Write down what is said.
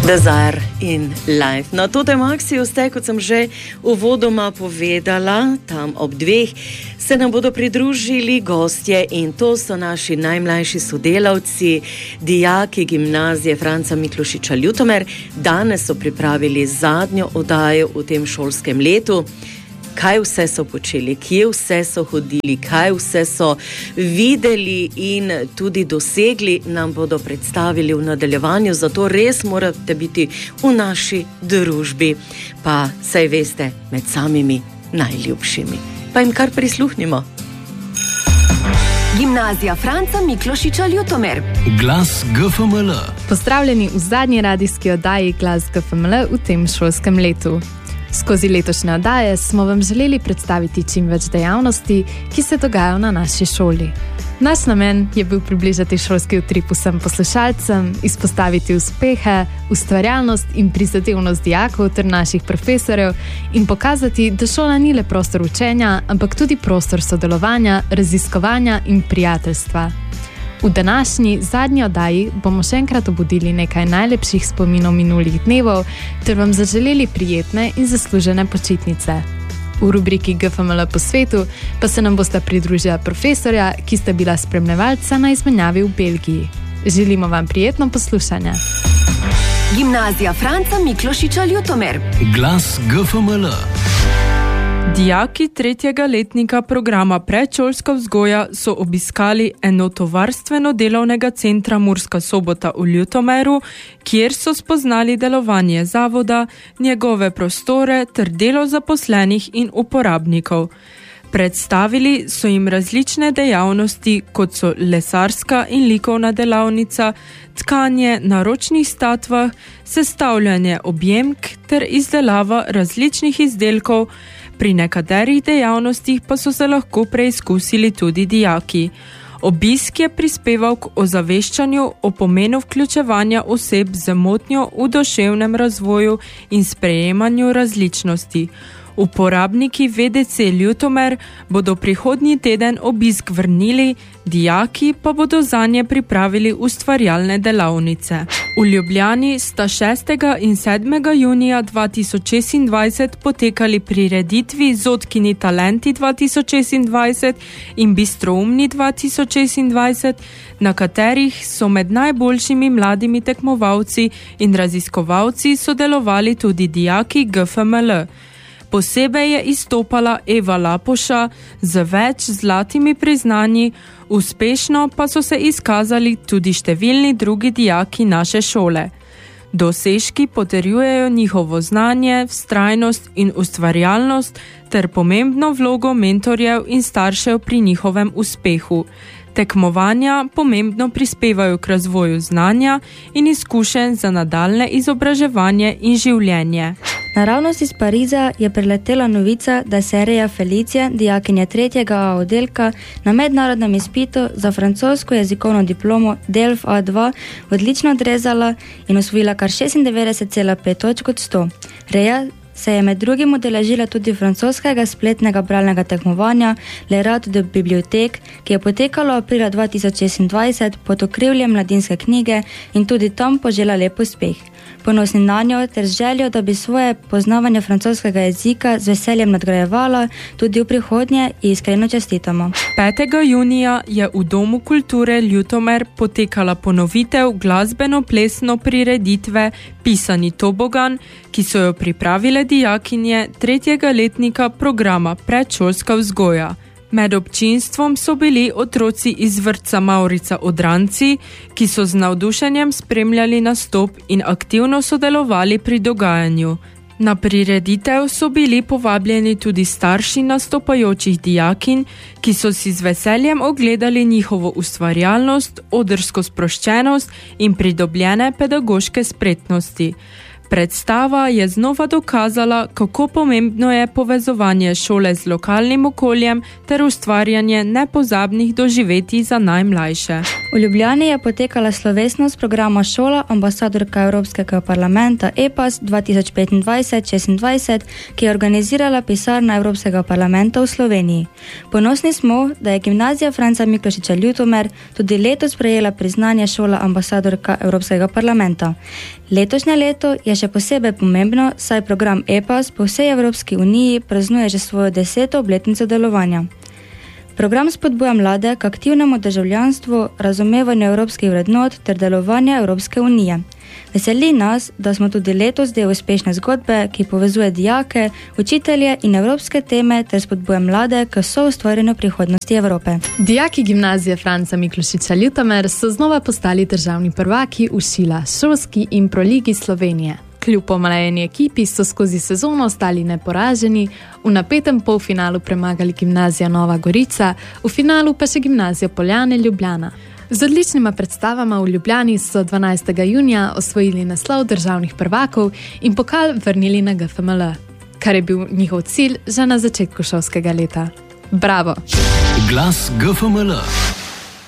Desire in Life. Na to temakcijo ste, kot sem že uvodoma povedala, tam ob 2 se nam bodo pridružili gostje in to so naši najmlajši sodelavci, dijaki gimnazije Franca Miklošiča Ljutomer. Danes so pripravili zadnjo oddajo v tem šolskem letu. Kaj vse so počeli, kje vse so hodili, kaj vse so videli in tudi dosegli, nam bodo predstavili v nadaljevanju, zato res morate biti v naši družbi, pa saj veste, med samimi najljubšimi. Pa jim kar prisluhnimo. Gimnazija Franca Miklošiča Ljutomer. Glas GFML. Pozdravljeni v zadnji radijski oddaji Glas GFML v tem šolskem letu. Skozi letošnje oddaje smo vam želeli predstaviti čim več dejavnosti, ki se dogajajo na naši šoli. Naš namen je bil približati šolski utrip vsem poslušalcem, izpostaviti uspehe, ustvarjalnost in prizadevnost dijakov ter naših profesorjev in pokazati, da šola ni le prostor učenja, ampak tudi prostor sodelovanja, raziskovanja in prijateljstva. V današnji zadnji oddaji bomo še enkrat obudili nekaj najlepših spominov minulih dnevov ter vam zaželeli prijetne in zaslužene počitnice. V rubriki GFML po svetu pa se nam bosta pridružila profesorja, ki sta bila spremljevalca na izmenjavi v Belgiji. Želimo vam prijetno poslušanje. Gimnazija Franca Miklošiča Ljutomer. Glas GFML. Dijaki 3. letnika programa predšolska vzgoja so obiskali enotovarstveno delovnega centra Murska Sobota v Ljutomeru, kjer so spoznali delovanje zavoda, njegove prostore ter delo zaposlenih in uporabnikov. Predstavili so jim različne dejavnosti, kot so lesarska in likovna delavnica, tkanje na ročnih statvah, sestavljanje objemk ter izdelava različnih izdelkov. Pri nekaterih dejavnostih pa so se lahko preizkusili tudi dijaki. Obisk je prispeval k ozaveščanju o pomenu vključevanja oseb z motnjo v duševnem razvoju in sprejemanju različnosti. Uporabniki VDC Ljutomer bodo prihodnji teden obisk vrnili, dijaki pa bodo zanje pripravili ustvarjalne delavnice. V Ljubljani sta 6. in 7. junija 2026 potekali prireditvi Zotkini talenti 2026 in Bistroumni 2026, na katerih so med najboljšimi mladimi tekmovalci in raziskovalci sodelovali tudi dijaki GFML. Posebej je izstopala Eva Lapoša z več zlatimi priznanji, uspešno pa so se izkazali tudi številni drugi dijaki naše šole. Dosežki potrjujejo njihovo znanje, vztrajnost in ustvarjalnost ter pomembno vlogo mentorjev in staršev pri njihovem uspehu. Tekmovanja pomembno prispevajo k razvoju znanja in izkušenj za nadaljnje izobraževanje in življenje. Naravnost iz Pariza je preletela novica, da se Reja Felicija, dijakinja 3. A oddelka, na mednarodnem izpitu za francosko jezikovno diplomo DELF A2 odlično odrezala in osvojila kar 96,5 točk od 100. Reja se je med drugim udeležila tudi francoskega spletnega bralnega tekmovanja Le Rat de Bibliothèque, ki je potekalo aprila 2026 pod okriljem mladinske knjige in tudi tam požela lep uspeh. Ponosni nanjo ter z željo, da bi svoje poznavanje francoskega jezika z veseljem nadgrajevala tudi v prihodnje, in iskreno čestitamo. 5. junija je v Domu kulture Ljutomer potekala ponovitev glasbeno-plesno prireditve Pisani tobogan, ki so jo pripravile dijakinje 3. letnika programa predšolska vzgoja. Med občinstvom so bili otroci iz vrtca Maurica Odranci, ki so z navdušenjem spremljali nastop in aktivno sodelovali pri dogajanju. Na prireditev so bili povabljeni tudi starši nastopajočih dijakinj, ki so si z veseljem ogledali njihovo ustvarjalnost, odrsko sproščenost in pridobljene pedagoške spretnosti. Predstava je znova dokazala, kako pomembno je povezovanje šole z lokalnim okoljem ter ustvarjanje nepozabnih doživetij za najmlajše. V Ljubljani je potekala slovesnost programa Šola ambasadorka Evropskega parlamenta EPAS 2025-26, ki je organizirala pisarna Evropskega parlamenta v Sloveniji. Ponosni smo, da je Gimnazija Franca Miklošiča Ljutomer tudi letos prejela priznanje Šola ambasadorka Evropskega parlamenta. Letošnje leto je še posebej pomembno, saj program EPAS po vsej Evropski uniji praznuje že svojo 10. obletnico delovanja. Program spodbuja mlade k aktivnemu državljanstvu, razumevanju evropskih vrednot ter delovanju Evropske unije. Veseli nas, da smo tudi letos del uspešne zgodbe, ki povezuje dijake, učitelje in evropske teme ter spodbuja mlade k soustvarjanju prihodnosti Evrope. Dijaki Gimnazije Franca Miklošiča Ljutomer so znova postali državni prvaki v Šila, šolski in proligi Slovenije. Kljub omlajeni ekipi so skozi sezono ostali neporaženi, v napetem polfinalu premagali Gimnazija Nova Gorica, v finalu pa še Gimnazija Poljane Ljubljana. Z odličnima predstavama v Ljubljani so 12. junija osvojili naslov državnih prvakov in pokal vrnili na GFML, kar je bil njihov cilj že na začetku šolskega leta. Bravo! Glas GFML.